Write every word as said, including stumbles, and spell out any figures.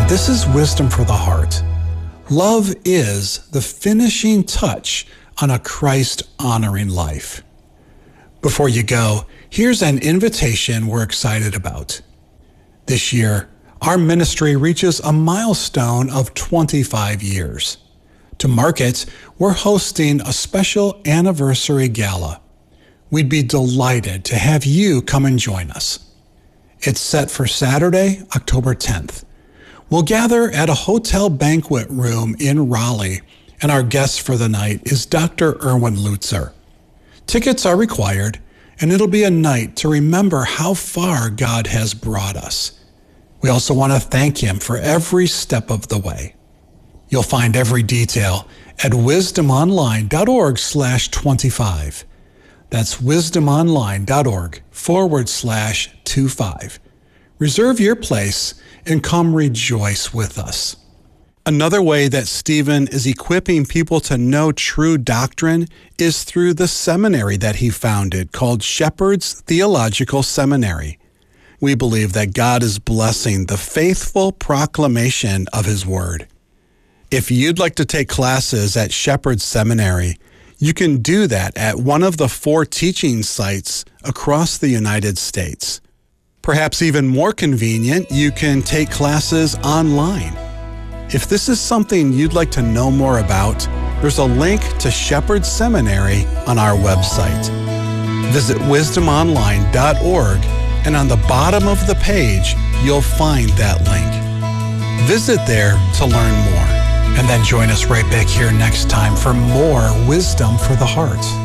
This is Wisdom for the Heart. Love is the finishing touch on a Christ-honoring life. Before you go, here's an invitation we're excited about. This year, our ministry reaches a milestone of twenty-five years. To mark it, we're hosting a special anniversary gala. We'd be delighted to have you come and join us. It's set for Saturday, October tenth. We'll gather at a hotel banquet room in Raleigh, and our guest for the night is Doctor Erwin Lutzer. Tickets are required, and it'll be a night to remember how far God has brought us. We also want to thank Him for every step of the way. You'll find every detail at wisdomonline.org slash 25. That's wisdomonline.org forward slash 25. Reserve your place and come rejoice with us. Another way that Stephen is equipping people to know true doctrine is through the seminary that he founded called Shepherd's Theological Seminary. We believe that God is blessing the faithful proclamation of His Word. If you'd like to take classes at Shepherd's Seminary, you can do that at one of the four teaching sites across the United States. Perhaps even more convenient, you can take classes online. If this is something you'd like to know more about, there's a link to Shepherd's Seminary on our website. Visit wisdom online dot org, and on the bottom of the page, you'll find that link. Visit there to learn more, and then join us right back here next time for more Wisdom for the Heart.